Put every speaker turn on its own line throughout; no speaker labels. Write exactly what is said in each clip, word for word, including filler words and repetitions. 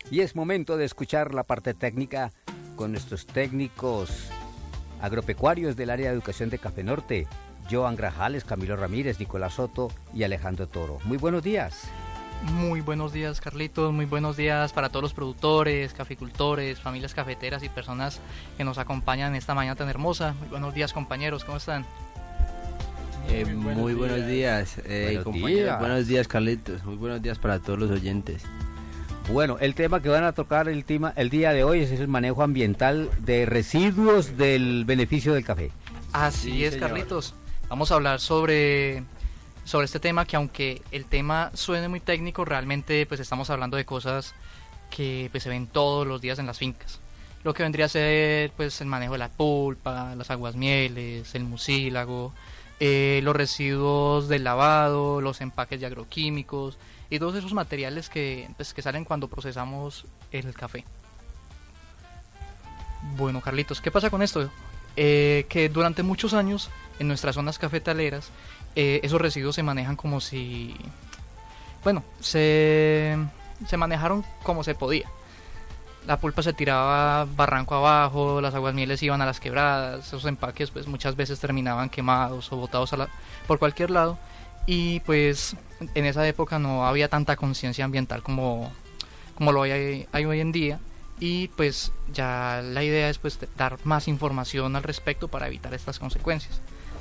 Y es momento de escuchar la parte técnica con nuestros técnicos agropecuarios del área de educación de Café Norte, Joan Grajales, Camilo Ramírez, Nicolás Soto y Alejandro Toro. Muy buenos días.
Muy buenos días, Carlitos. Muy buenos días para todos los productores, caficultores, familias cafeteras y personas que nos acompañan esta mañana tan hermosa. Muy buenos días, compañeros. ¿Cómo están?
Eh, muy buenos muy buenos días, días eh, buenos compañeros. Días. Buenos días, Carlitos. Muy buenos días para todos los oyentes.
Bueno, el tema que van a tocar el, tema, el día de hoy es el manejo ambiental de residuos del beneficio del café.
Así sí, es, señor. Carlitos. Vamos a hablar sobre... sobre este tema, que aunque el tema suene muy técnico, realmente pues estamos hablando de cosas que pues se ven todos los días en las fincas. Lo que vendría a ser pues el manejo de la pulpa, las aguasmieles, el mucílago, eh, los residuos del lavado, los empaques de agroquímicos y todos esos materiales que, pues, que salen cuando procesamos el café. Bueno, Carlitos, ¿qué pasa con esto? Eh, que durante muchos años en nuestras zonas cafetaleras Eh, esos residuos se manejan como si, bueno, se, se manejaron como se podía. La pulpa se tiraba barranco abajo, las aguasmieles iban a las quebradas, esos empaques pues muchas veces terminaban quemados o botados a la, por cualquier lado, y pues en esa época no había tanta conciencia ambiental como, como lo hay, hay hoy en día, y pues ya la idea es pues dar más información al respecto para evitar estas consecuencias.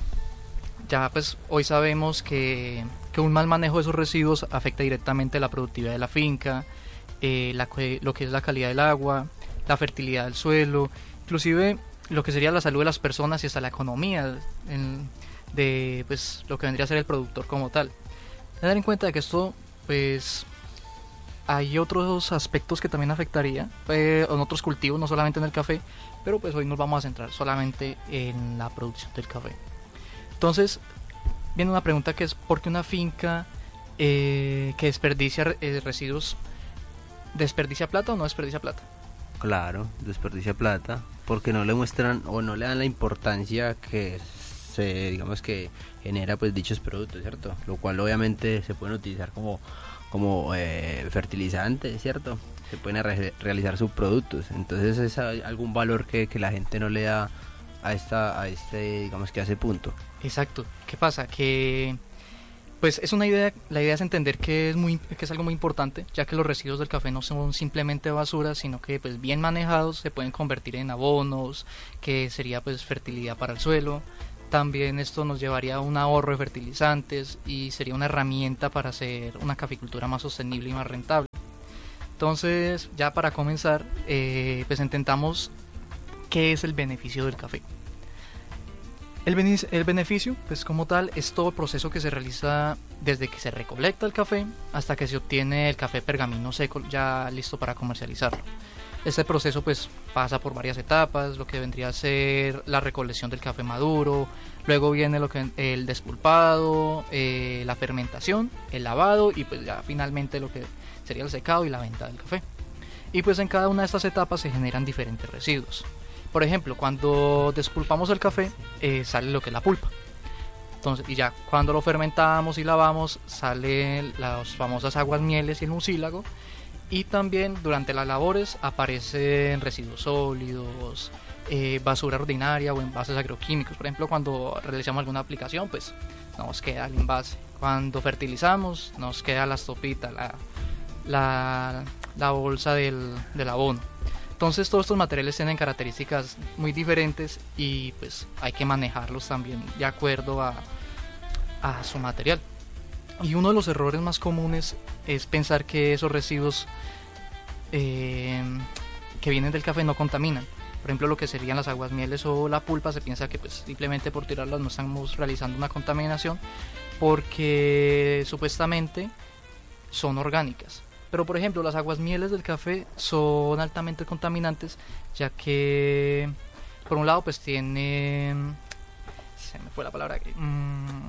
Ya pues hoy sabemos que, que un mal manejo de esos residuos afecta directamente la productividad de la finca, eh, la, lo que es la calidad del agua, la fertilidad del suelo, inclusive lo que sería la salud de las personas y hasta la economía en, de pues lo que vendría a ser el productor como tal. Tener en cuenta que esto pues hay otros aspectos que también afectaría eh, en otros cultivos, no solamente en el café, pero pues hoy nos vamos a centrar solamente en la producción del café. Entonces, viene una pregunta que es, ¿por qué una finca eh, que desperdicia eh, residuos, desperdicia plata o no desperdicia plata?
Claro, desperdicia plata, porque no le muestran o no le dan la importancia que se, digamos que genera pues dichos productos, ¿cierto? Lo cual obviamente se pueden utilizar como, como eh, fertilizantes, ¿cierto? Se pueden re- realizar subproductos, entonces es algún valor que, que la gente no le da a esta, a este, digamos que a ese punto.
Exacto. ¿Qué pasa? Que pues es una idea, la idea es entender que es muy que es algo muy importante, ya que los residuos del café no son simplemente basura, sino que pues bien manejados se pueden convertir en abonos, que sería pues fertilidad para el suelo. También esto nos llevaría a un ahorro de fertilizantes y sería una herramienta para hacer una caficultura más sostenible y más rentable. Entonces, ya para comenzar, eh, pues intentamos qué es el beneficio del café. El, bene- el beneficio, pues como tal, es todo el proceso que se realiza desde que se recolecta el café hasta que se obtiene el café pergamino seco ya listo para comercializarlo. Este proceso pues pasa por varias etapas, lo que vendría a ser la recolección del café maduro, luego viene lo que el despulpado, eh, la fermentación, el lavado y pues ya finalmente lo que sería el secado y la venta del café. Y pues en cada una de estas etapas se generan diferentes residuos. Por ejemplo, cuando despulpamos el café, eh, sale lo que es la pulpa. Entonces, y ya cuando lo fermentamos y lavamos, salen las famosas aguasmieles y el mucílago. Y también durante las labores aparecen residuos sólidos, eh, basura ordinaria o envases agroquímicos. Por ejemplo, cuando realizamos alguna aplicación, pues nos queda el envase. Cuando fertilizamos, nos queda la estopita, la, la, la bolsa del, del abono. Entonces todos estos materiales tienen características muy diferentes y pues hay que manejarlos también de acuerdo a, a su material. Y uno de los errores más comunes es pensar que esos residuos eh, que vienen del café no contaminan. Por ejemplo, lo que serían las aguasmieles o la pulpa, se piensa que pues simplemente por tirarlas no estamos realizando una contaminación porque supuestamente son orgánicas. Pero por ejemplo, las aguasmieles del café son altamente contaminantes, ya que por un lado pues tienen, se me fue la palabra aquí, mm,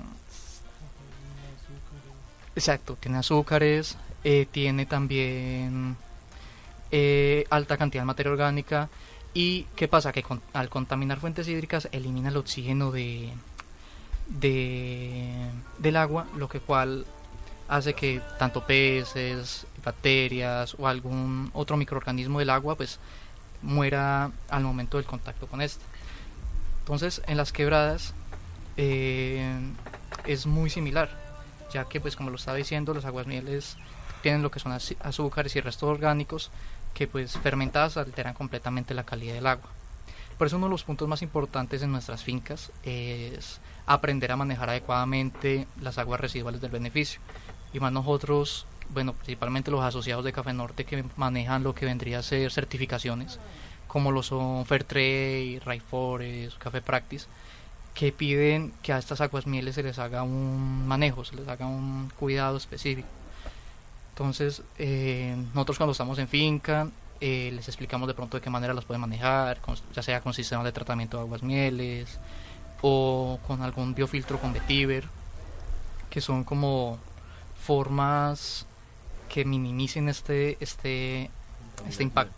exacto, tiene azúcares, eh, tiene también eh, alta cantidad de materia orgánica. Y ¿qué pasa? Que con, al contaminar fuentes hídricas elimina el oxígeno de, de del agua, lo que cual hace que tanto peces, bacterias o algún otro microorganismo del agua pues muera al momento del contacto con esta. Entonces en las quebradas eh, es muy similar, ya que pues como lo estaba diciendo, los aguasmieles tienen lo que son azúcares y restos orgánicos que pues fermentadas alteran completamente la calidad del agua. Por eso uno de los puntos más importantes en nuestras fincas es aprender a manejar adecuadamente las aguas residuales del beneficio. Y más nosotros, bueno, principalmente los asociados de Café Norte que manejan lo que vendría a ser certificaciones, como lo son Fairtrade, Rainforest, Café Practice, que piden que a estas aguasmieles se les haga un manejo, se les haga un cuidado específico. Entonces, eh, nosotros cuando estamos en finca, eh, les explicamos de pronto de qué manera las pueden manejar, con, ya sea con sistemas de tratamiento de aguasmieles o con algún biofiltro con vetiver, que son como formas que minimicen este, este, este impacto.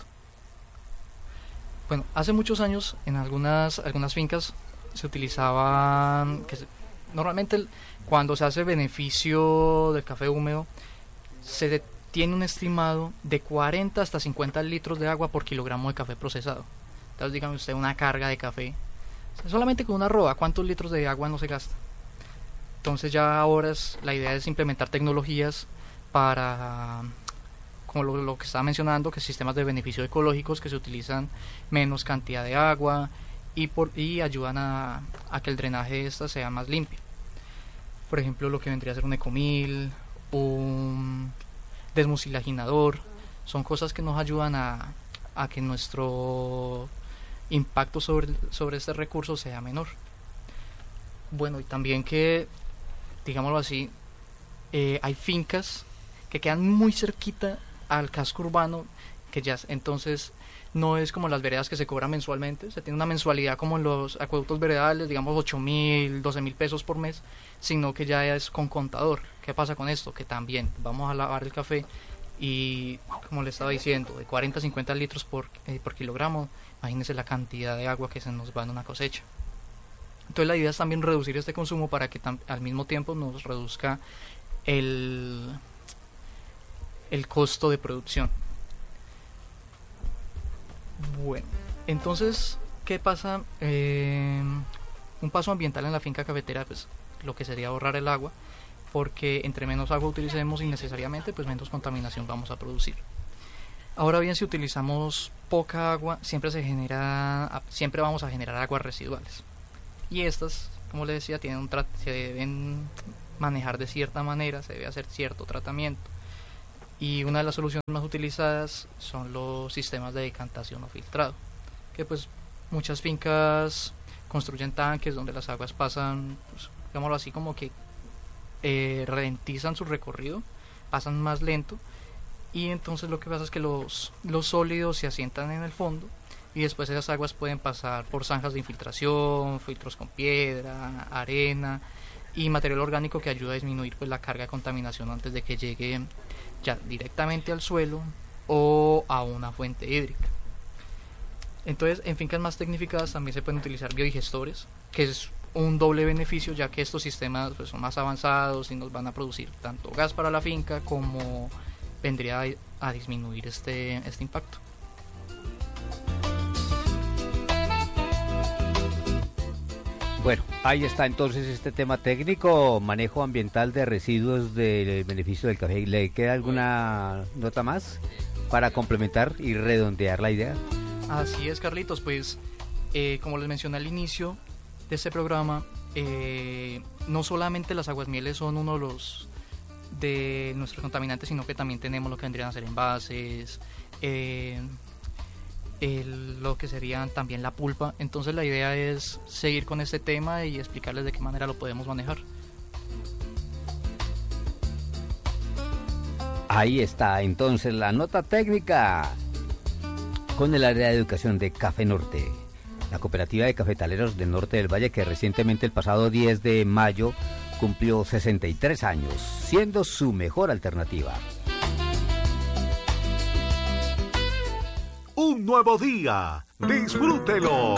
Bueno, hace muchos años en algunas, algunas fincas se utilizaban, que se, normalmente cuando se hace beneficio del café húmedo, se tiene un estimado de cuarenta hasta cincuenta litros de agua por kilogramo de café procesado. Entonces dígame usted una carga de café, o sea, solamente con una roba, ¿cuántos litros de agua no se gasta? Entonces ya ahora es, la idea es implementar tecnologías para, como lo, lo que estaba mencionando, que sistemas de beneficio ecológicos que se utilizan menos cantidad de agua y, por, y ayudan a, a que el drenaje de esta sea más limpio. Por ejemplo, lo que vendría a ser un ecomil, un desmucilaginador, son cosas que nos ayudan a, a que nuestro impacto sobre, sobre este recurso sea menor. Bueno, y también que, digámoslo así, eh, hay fincas que quedan muy cerquita al casco urbano, que ya entonces no es como las veredas que se cobran mensualmente, se tiene una mensualidad como en los acueductos veredales, digamos ocho mil, doce mil pesos por mes, sino que ya es con contador. ¿Qué pasa con esto? Que también vamos a lavar el café y, como le estaba diciendo, de cuarenta a cincuenta litros por, eh, por kilogramo, imagínense la cantidad de agua que se nos va en una cosecha. Entonces la idea es también reducir este consumo para que tam- al mismo tiempo nos reduzca el, el costo de producción. Bueno, entonces, ¿qué pasa? Eh, un paso ambiental en la finca cafetera, pues lo que sería ahorrar el agua, porque entre menos agua utilicemos innecesariamente, pues menos contaminación vamos a producir. Ahora bien, si utilizamos poca agua, siempre se genera, siempre vamos a generar aguas residuales. Y estas, como les decía, tienen un tra- se deben manejar de cierta manera, se debe hacer cierto tratamiento. Y una de las soluciones más utilizadas son los sistemas de decantación o filtrado, que pues muchas fincas construyen tanques donde las aguas pasan, pues, digámoslo así, como que eh, ralentizan su recorrido, pasan más lento, y entonces lo que pasa es que los, los sólidos se asientan en el fondo y después esas aguas pueden pasar por zanjas de infiltración, filtros con piedra, arena y material orgánico que ayuda a disminuir pues la carga de contaminación antes de que llegue ya directamente al suelo o a una fuente hídrica. Entonces, en fincas más tecnificadas también se pueden utilizar biodigestores, que es un doble beneficio, ya que estos sistemas pues, son más avanzados y nos van a producir tanto gas para la finca como vendría a, a disminuir este, este impacto.
Bueno, ahí está entonces este tema técnico, manejo ambiental de residuos del beneficio del café. ¿Le queda alguna nota más para complementar y redondear la idea?
Así es, Carlitos, pues eh, como les mencioné al inicio de este programa, eh, no solamente las aguasmieles son uno de los de nuestros contaminantes, sino que también tenemos lo que vendrían a ser envases, eh, el, lo que serían también la pulpa. Entonces la idea es seguir con este tema y explicarles de qué manera lo podemos manejar.
Ahí está entonces la nota técnica con el área de educación de Café Norte, la cooperativa de cafetaleros del norte del Valle, que recientemente el pasado diez de mayo cumplió sesenta y tres años, siendo su mejor alternativa.
Un nuevo día, disfrútelo.